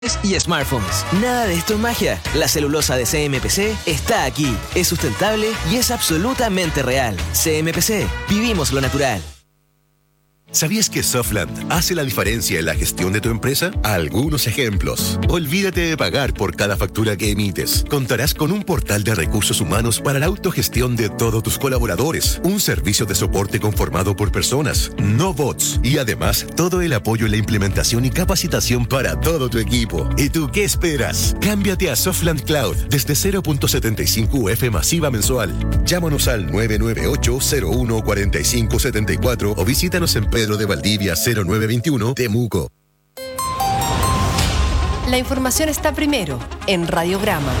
y smartphones. Nada de esto es magia. La celulosa de CMPC está aquí. Es sustentable y es absolutamente real. CMPC. Vivimos lo natural. ¿Sabías que Softland hace la diferencia en la gestión de tu empresa? Algunos ejemplos. Olvídate de pagar por cada factura que emites. Contarás con un portal de recursos humanos para la autogestión de todos tus colaboradores. Un servicio de soporte conformado por personas, no bots. Y además, todo el apoyo en la implementación y capacitación para todo tu equipo. ¿Y tú qué esperas? Cámbiate a Softland Cloud desde 0.75 UF masiva mensual. Llámanos al 998-01-4574 o visítanos en Pedro de Valdivia 0921, Temuco. La información está primero en Radiograma.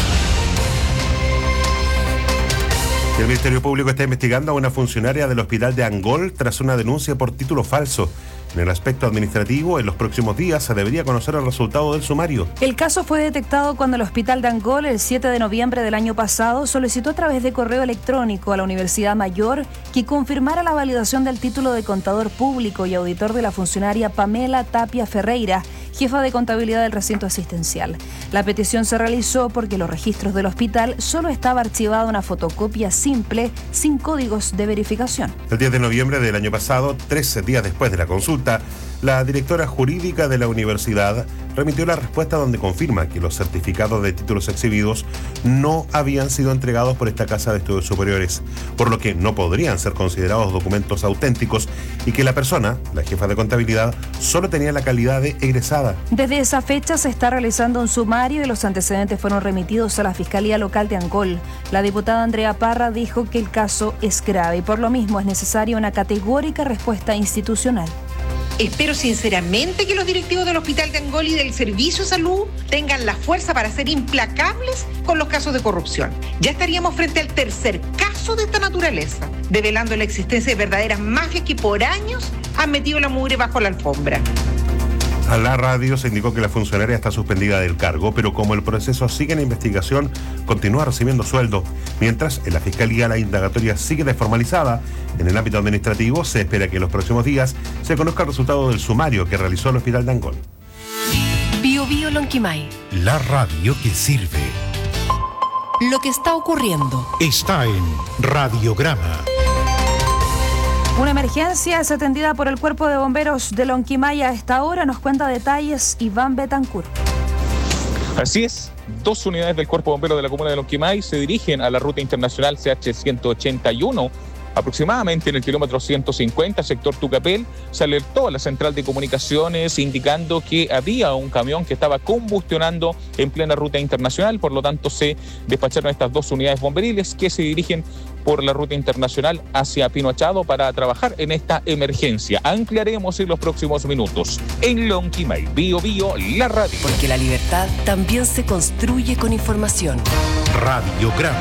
El Ministerio Público está investigando a una funcionaria del Hospital de Angol tras una denuncia por título falso. En el aspecto administrativo, en los próximos días se debería conocer el resultado del sumario. El caso fue detectado cuando el Hospital de Angol, el 7 de noviembre del año pasado, solicitó a través de correo electrónico a la Universidad Mayor que confirmara la validación del título de contador público y auditor de la funcionaria Pamela Tapia Ferreira, jefa de contabilidad del recinto asistencial. La petición se realizó porque en los registros del hospital solo estaba archivada una fotocopia simple, sin códigos de verificación. El 10 de noviembre del año pasado, 13 días después de la consulta, la directora jurídica de la universidad remitió la respuesta donde confirma que los certificados de títulos exhibidos no habían sido entregados por esta Casa de Estudios Superiores, por lo que no podrían ser considerados documentos auténticos y que la persona, la jefa de contabilidad, solo tenía la calidad de egresada. Desde esa fecha se está realizando un sumario y los antecedentes fueron remitidos a la Fiscalía Local de Angol. La diputada Andrea Parra dijo que el caso es grave y por lo mismo es necesaria una categórica respuesta institucional. Espero sinceramente que los directivos del Hospital de Angol y del Servicio de Salud tengan la fuerza para ser implacables con los casos de corrupción. Ya estaríamos frente al tercer caso de esta naturaleza, develando la existencia de verdaderas mafias que por años han metido la mugre bajo la alfombra. A la radio se indicó que la funcionaria está suspendida del cargo, pero como el proceso sigue en investigación, continúa recibiendo sueldo. Mientras, en la Fiscalía la indagatoria sigue desformalizada. En el ámbito administrativo, se espera que en los próximos días se conozca el resultado del sumario que realizó el Hospital de Angol. Bio Bio Lonquimay. La radio que sirve. Lo que está ocurriendo Está en Radiograma. Una emergencia es atendida por el Cuerpo de Bomberos de Lonquimay. A esta hora nos cuenta detalles Iván Betancourt. Así es, 2 unidades del Cuerpo de Bomberos de la comuna de Lonquimay se dirigen a la ruta internacional CH-181, aproximadamente en el kilómetro 150, sector Tucapel. Se alertó a la central de comunicaciones indicando que había un camión que estaba combustionando en plena ruta internacional, por lo tanto se despacharon estas 2 unidades bomberiles que se dirigen por la ruta internacional hacia Pino Achado para trabajar en esta emergencia. Ampliaremos en los próximos minutos. En Lonquimay, Bio Bio, la radio. Porque la libertad también se construye con información. Radiograma.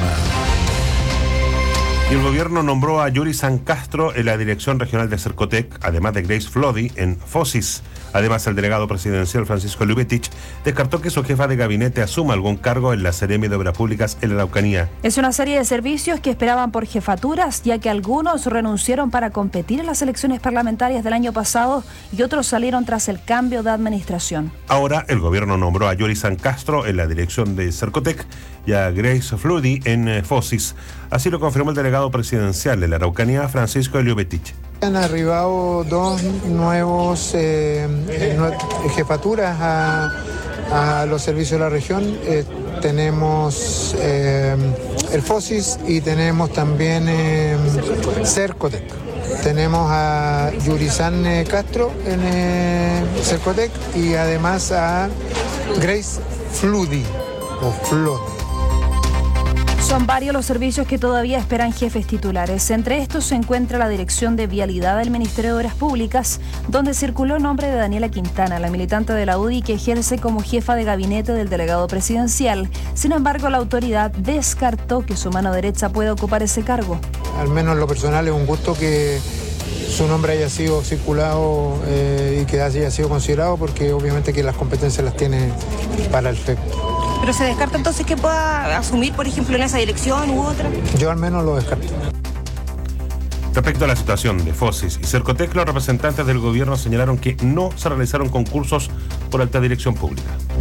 Y el gobierno nombró a Yuri San Castro en la dirección regional de Cercotec, además de Grace Flody en Fosis. Además, el delegado presidencial Francisco Lubetich descartó que su jefa de gabinete asuma algún cargo en la Seremi de Obras Públicas en la Araucanía. Es una serie de servicios que esperaban por jefaturas, ya que algunos renunciaron para competir en las elecciones parlamentarias del año pasado y otros salieron tras el cambio de administración. Ahora, el gobierno nombró a Yuri San Castro en la dirección de Cercotec y a Grace Flody en Fosis. Así lo confirmó el delegado presidencial de la Araucanía, Francisco Lubetich. Han arribado 2 nuevos jefaturas a los servicios de la región. Tenemos el Fosis y tenemos también Cercotec. Tenemos a Yurisan Castro en Cercotec y además a Grace Fludi o Flodi. Son varios los servicios que todavía esperan jefes titulares. Entre estos se encuentra la Dirección de Vialidad del Ministerio de Obras Públicas, donde circuló el nombre de Daniela Quintana, la militante de la UDI que ejerce como jefa de gabinete del delegado presidencial. Sin embargo, la autoridad descartó que su mano derecha pueda ocupar ese cargo. Al menos en lo personal es un gusto que su nombre haya sido circulado y que haya sido considerado, porque obviamente que las competencias las tiene para el FEP. ¿Pero se descarta entonces que pueda asumir, por ejemplo, en esa dirección u otra? Yo al menos lo descarto. Respecto a la situación de Fosis y Cercotec, los representantes del gobierno señalaron que no se realizaron concursos por alta dirección pública.